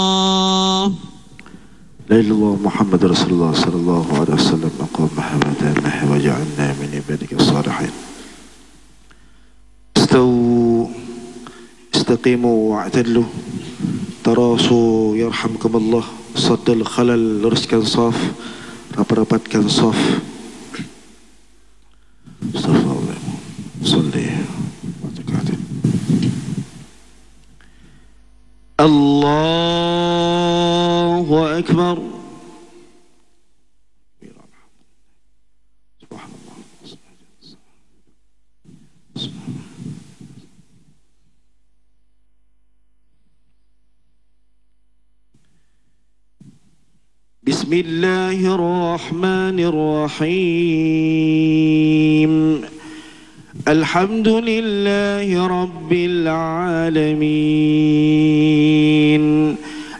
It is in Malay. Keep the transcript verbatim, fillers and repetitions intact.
لا إله إلا الله محمد رسول الله صلى الله عليه وسلم أقام محمدنا وجعلنا من عبادك الصالحين. استووا استقيموا واعتدلوا tarasu yarhamkumullah. Saddal khalal, luruskan saf, rapat-rapatkan saf. Astagfirullah. Salli Allahu Akbar. Bismillahirrahmanirrahim. Alhamdulillahi Rabbil Alamin.